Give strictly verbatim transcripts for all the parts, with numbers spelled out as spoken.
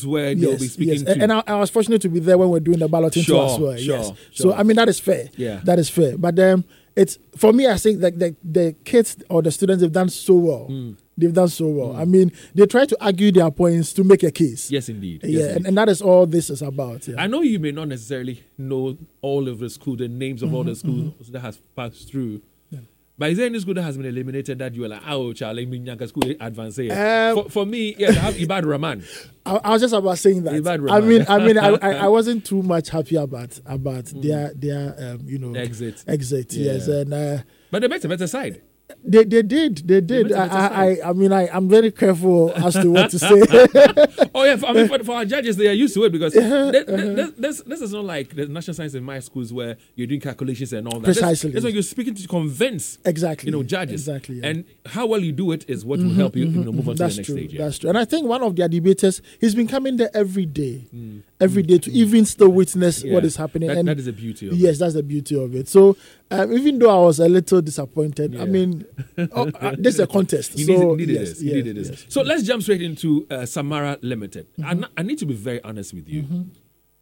schools where they'll Yes, be speaking yes. to. And I, I was fortunate to be there when we're doing the balloting Sure, tour as well. sure, yes. sure. So I mean that is fair. Yeah. That is fair. But um, it's for me. I think that the, the kids or the students have done so well. Mm. They've done so well. Mm. I mean, they try to argue their points to make a case. Yes, indeed. Yeah, Yes, and, indeed. and that is all this is about. Yeah. I know you may not necessarily know all of the schools, the names of Mm-hmm, all the schools that has passed through. Yeah. But is there any school that has been eliminated that you are like, oh, Charlie, Minyanka school advance here? Um, for, for me, yes, I have Ibad Rahman. I, I was just about saying that. Ibad I Rahman. mean, I mean, I, I, I wasn't too much happy about about Mm. their their um, you know Exit. exit. Yeah. Yes, and uh, But they made a better side. they they did they did. made a I, better I I side. I mean, I I'm very careful as to what to say. Oh, yeah. For, I mean, for, for our judges, they are used to it because Uh-huh, this, this, this, this is not like the national science in my schools where you're doing calculations and all that. Precisely. This, this when you're speaking to convince Exactly. you know, judges. Exactly. Yeah. And how well you do it is what will help you, you know, move on That's to the next true. stage. Yeah. That's true. And I think one of their debaters, he's been coming there every day, Mm. every day to even still witness Yeah. what is happening. That, and that is the beauty of yes, that's the beauty of it. So um, even though I was a little disappointed, Yeah. I mean, oh, uh, this is a contest. it. He so needed, needed yes, this. He yes, needed this. yes. So let's jump straight into uh, Samara Limited. I, n- I need to be very honest with you. Mm-hmm.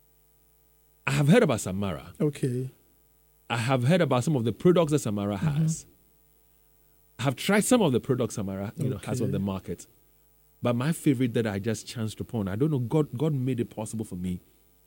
I have heard about Samara. Okay. I have heard about some of the products that Samara Mm-hmm. has. I have tried some of the products Samara you know, has on Okay. the market. But my favorite that I just chanced upon, I don't know, God God made it possible for me,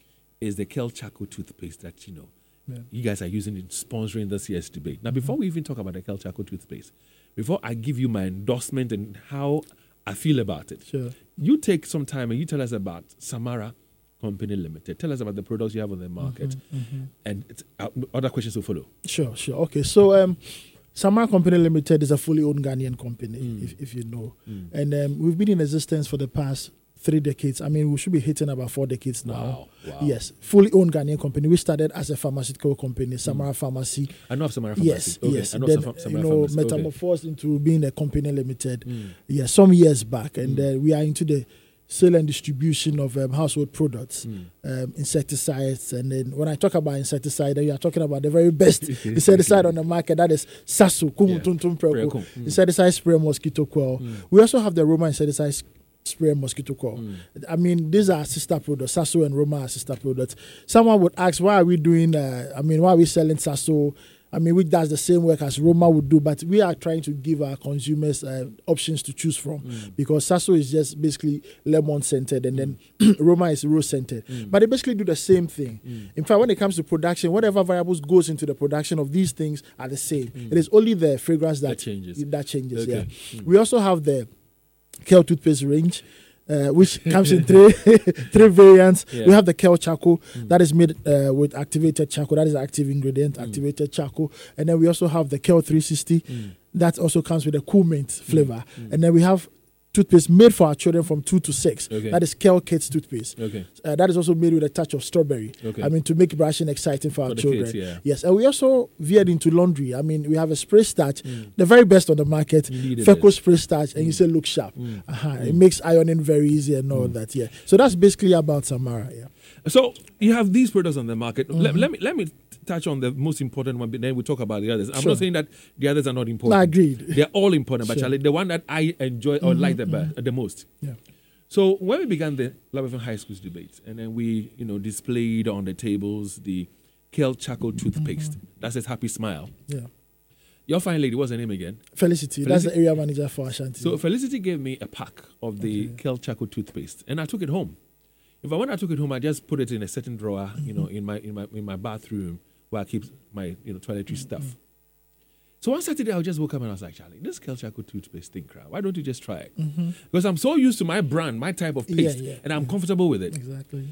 is the Kel Chaco toothpaste that, you know, Yeah. you guys are using in sponsoring this year's debate. Now, before we even talk about the Kel Chaco toothpaste, before I give you my endorsement and how I feel about it, Sure. you take some time and you tell us about Samara Company Limited. Tell us about the products you have on the market. And it's, uh, other questions will follow. Sure, sure. Okay, so um, Samara Company Limited is a fully owned Ghanaian company, Mm. if, if you know. Mm. And um, we've been in existence for the past three decades. I mean, we should be hitting about four decades now. Wow. wow. Yes, fully owned Ghanaian company. We started as a pharmaceutical company, Samara Pharmacy. I know of Samara Pharmacy. Yes, Okay. yes. I know Then, of Sam- Samara you know, Pharmacy. Okay. metamorphosed into being a company limited. Mm. Yes, some years back. And Mm. uh, we are into the sale and distribution of um, household products, Mm. um, insecticides. And then when I talk about insecticide, then you are talking about the very best insecticide on the market. That is Sasu, Kumu Yeah. Tuntum Preko. Preko. Mm. Insecticide spray mosquito coil. Mm. We also have the Roma insecticide spray mosquito coil. Mm. I mean, these are sister products. Saso and Roma are sister products. Someone would ask, why are we doing, uh, I mean, why are we selling Saso? I mean, which does the same work as Roma would do, but we are trying to give our consumers uh, options to choose from Mm. because Saso is just basically lemon scented and then Roma is rose scented. Mm. But they basically do the same thing. Mm. In fact, when it comes to production, whatever variables goes into the production of these things are the same. Mm. It is only the fragrance that, That changes. That changes, Okay. yeah. Mm. We also have the Kel toothpaste range. Uh, which comes in three three variants. Yeah. We have the Kel charcoal Mm. that is made uh, with activated charcoal. That is the active ingredient, Mm. activated charcoal. And then we also have the Kel three sixty. Mm. That also comes with a cool mint flavor. Mm. And then we have toothpaste made for our children from two to six. Okay. That is Kel Kids toothpaste. Okay. Uh, that is also made with a touch of strawberry. Okay. I mean, to make brushing exciting for, For our the children. kids, yeah. Yes, and we also veered into laundry. I mean, we have a spray starch, Mm. the very best on the market, You needed Feco it. spray starch, and you Mm. say look sharp. Mm. Uh-huh. It makes ironing very easy and all Mm. that. Yeah, so that's basically about Samara. Yeah. So you have these products on the market. Let, Mhm. let me let me touch on the most important one, but then we talk about the others. I'm Sure. not saying that the others are not No, important. agreed. They're all important, but Sure. Charlie, the one that I enjoy or Mhm, like the best, the most. Yeah. So when we began the Labavin High School's debate, and then we, you know, displayed on the tables the Kel Chaco toothpaste. That's his happy smile. Yeah. Your fine lady, what's her name again? Felicity, that's the Felicity. area manager for Ashanti. So Felicity gave me a pack of the Okay. Kel Chaco toothpaste, and I took it home. If I when I took it home, I just put it in a certain drawer, you know, in my in my in my bathroom where I keep my you know toiletry stuff. So one Saturday, I just woke up and I was like, Charlie, this Kel Chaco toothpaste thing, crap. Why don't you just try it? hmm Because I'm so used to my brand, my type of Yeah, paste, yeah, and I'm yeah. comfortable with it. Exactly.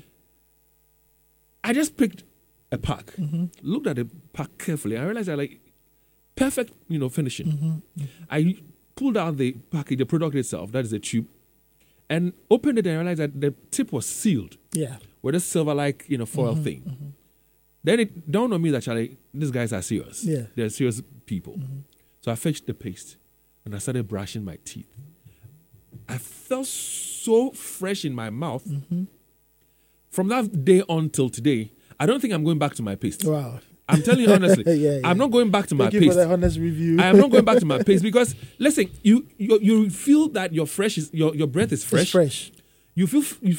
I just picked a pack, hmm looked at the pack carefully. I realized I like perfect, you know, finishing. hmm I pulled out the package, the product itself, that is the tube, and opened it and realized that the tip was sealed Yeah. with a silver-like, you know, foil Mhm, thing. mhm. Then it dawned on me that, Charlie, these guys are serious. Yeah. They're serious people. Mhm. So I fetched the paste and I started brushing my teeth. I felt so fresh in my mouth. Mhm. From that day on till today, I don't think I'm going back to my paste. Wow. I'm telling you honestly, Yeah, yeah. I'm not going back to my Thank you paste. for the honest review. I am not going back to my paste because listen, you you, you feel that your fresh is your, your breath is fresh. It's fresh. You feel you